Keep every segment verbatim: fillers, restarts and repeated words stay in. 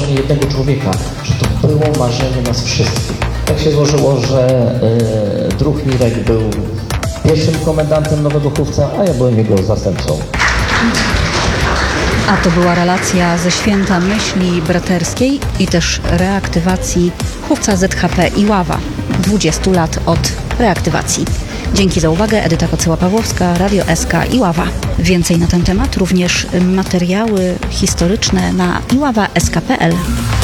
marzenie jednego człowieka, że to było marzenie nas wszystkich. Tak się złożyło, że yy, druh Mirek był pierwszym komendantem Nowego Chówca, a ja byłem jego zastępcą. A to była relacja ze Święta Myśli Braterskiej i też reaktywacji Chówca Z H P Iława. dwudziestu lat od reaktywacji. Dzięki za uwagę. Edyta Kocyła-Pawłowska, Radio S K Iława. Więcej na ten temat, również materiały historyczne na iława kropka s k kropka p l.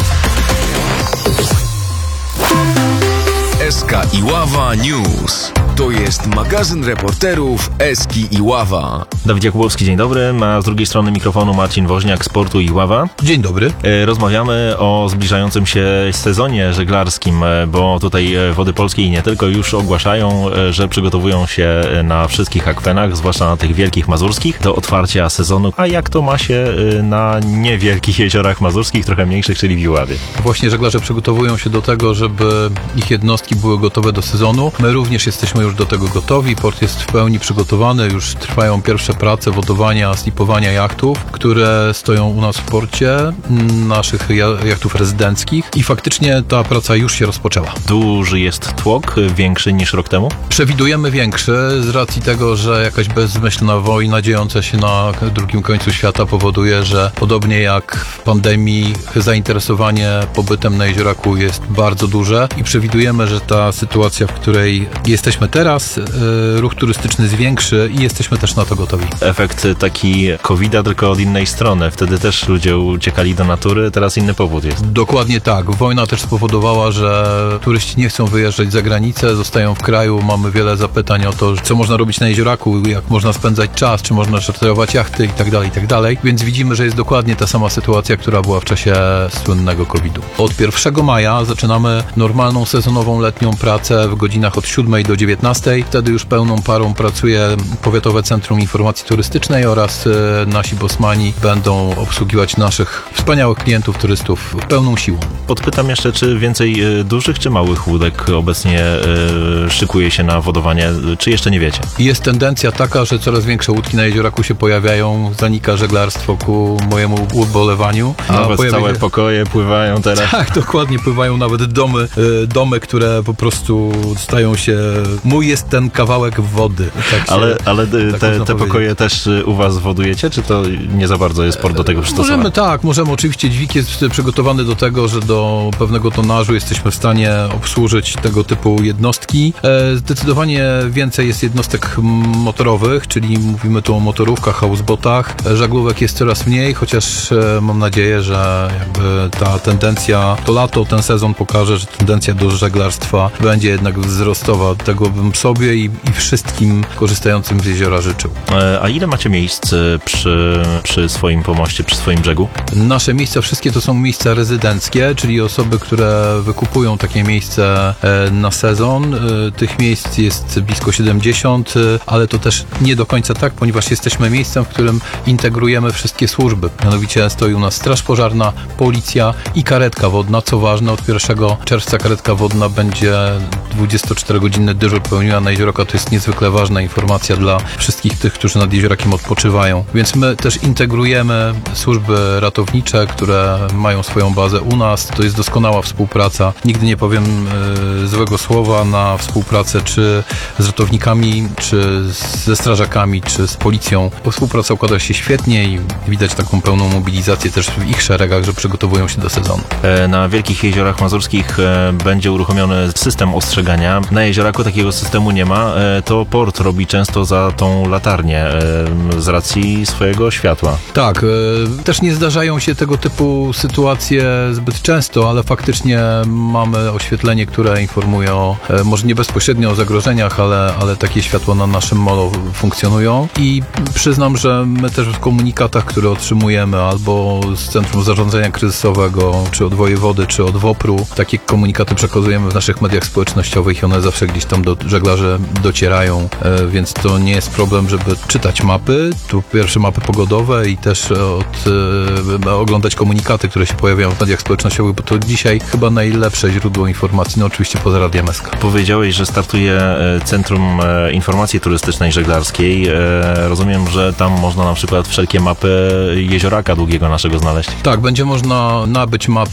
S K Iława News. To jest magazyn reporterów Eski Iława. Dawid Jakubowski, dzień dobry. A z drugiej strony mikrofonu Marcin Woźniak z portu Iława. Dzień dobry. Rozmawiamy o zbliżającym się sezonie żeglarskim, bo tutaj Wody Polskie i nie tylko już ogłaszają, że przygotowują się na wszystkich akwenach, zwłaszcza na tych wielkich mazurskich, do otwarcia sezonu. A jak to ma się na niewielkich jeziorach mazurskich, trochę mniejszych, czyli w Iławie? Właśnie żeglarze przygotowują się do tego, żeby ich jednostki były gotowe do sezonu. My również jesteśmy już do tego gotowi. Port jest w pełni przygotowany. Już trwają pierwsze prace wodowania, slipowania jachtów, które stoją u nas w porcie, naszych jachtów rezydenckich i faktycznie ta praca już się rozpoczęła. Duży jest tłok, większy niż rok temu? Przewidujemy większy z racji tego, że jakaś bezmyślna wojna dziejąca się na drugim końcu świata powoduje, że podobnie jak w pandemii zainteresowanie pobytem na Jezioraku jest bardzo duże i przewidujemy, że ta sytuacja, w której jesteśmy teraz, ruch turystyczny zwiększy i jesteśmy też na to gotowi. Efekt taki kowida, tylko od innej strony. Wtedy też ludzie uciekali do natury, teraz inny powód jest. Dokładnie tak. Wojna też spowodowała, że turyści nie chcą wyjeżdżać za granicę, zostają w kraju. Mamy wiele zapytań o to, co można robić na Jezioraku, jak można spędzać czas, czy można czarterować jachty i tak dalej, i tak dalej. Więc widzimy, że jest dokładnie ta sama sytuacja, która była w czasie słynnego kowidu. Od pierwszego maja zaczynamy normalną sezonową letnią pracę w godzinach od siódmej do dziewiętnastej. Wtedy już pełną parą pracuje Powiatowe Centrum Informacji Turystycznej oraz nasi bosmani będą obsługiwać naszych wspaniałych klientów, turystów pełną siłą. Podpytam jeszcze, czy więcej dużych czy małych łódek obecnie y, szykuje się na wodowanie, czy jeszcze nie wiecie? Jest tendencja taka, że coraz większe łódki na Jezioraku się pojawiają, zanika żeglarstwo ku mojemu ubolewaniu. Nawet pojawia całe się... pokoje pływają teraz. Tak, dokładnie, pływają nawet domy, y, domy, które po prostu stają się... Mój jest ten kawałek wody. Tak się, ale ale tak te, te pokoje też u was wodujecie, czy to nie za bardzo jest port do tego przystosowany? Możemy, tak, możemy. Oczywiście dźwig jest przygotowany do tego, że do pewnego tonażu jesteśmy w stanie obsłużyć tego typu jednostki. Zdecydowanie więcej jest jednostek motorowych, czyli mówimy tu o motorówkach, housebotach. Żaglówek jest coraz mniej, chociaż mam nadzieję, że jakby ta tendencja, to lato, ten sezon pokaże, że tendencja do żeglarstwa będzie jednak wzrostowa. Tego bym sobie i, i wszystkim korzystającym z jeziora życzył. A ile macie miejsc przy, przy swoim pomoście, przy swoim brzegu? Nasze miejsca, wszystkie to są miejsca rezydenckie, czyli osoby, które wykupują takie miejsce na sezon. Tych miejsc jest blisko siedemdziesiąt, ale to też nie do końca tak, ponieważ jesteśmy miejscem, w którym integrujemy wszystkie służby. Mianowicie stoi u nas Straż Pożarna, Policja i karetka wodna. Co ważne, od pierwszego czerwca karetka wodna będzie dwudziestoczterogodzinny dyżur pełniła na Jezioraku. To jest niezwykle ważna informacja dla wszystkich tych, którzy nad Jeziorakiem odpoczywają. Więc my też integrujemy służby ratownicze, które mają swoją bazę u nas. To jest doskonała współpraca. Nigdy nie powiem y, złego słowa na współpracę czy z ratownikami, czy ze strażakami, czy z policją. Współpraca układa się świetnie i widać taką pełną mobilizację też w ich szeregach, że przygotowują się do sezonu. Na wielkich jeziorach mazurskich będzie uruchomiony system ostrzegania. Na Jezioraku takiego systemu nie ma. To port robi często za tą latarnię z racji swojego światła. Tak, też nie zdarzają się tego typu sytuacje zbyt często, ale faktycznie mamy oświetlenie, które informuje o, może nie bezpośrednio o zagrożeniach, ale, ale takie światła na naszym molo funkcjonują i przyznam, że my też w komunikatach, które otrzymujemy albo z Centrum Zarządzania Kryzysowego, czy od wojewody, czy od WOPR-u, takie komunikaty przekazujemy w naszych mediach społecznościowych i one zawsze gdzieś tam do żeglarzy docierają, więc to nie jest problem, żeby czytać mapy, tu pierwsze mapy pogodowe i też od, e, oglądać komunikaty, które się pojawiają w mediach społecznościowych, bo to dzisiaj chyba najlepsze źródło informacji, no oczywiście poza Radiem S K. Powiedziałeś, że startuje Centrum Informacji Turystycznej Żeglarskiej. Rozumiem, że tam można na przykład wszelkie mapy jezioraka długiego naszego znaleźć. Tak, będzie można nabyć mapy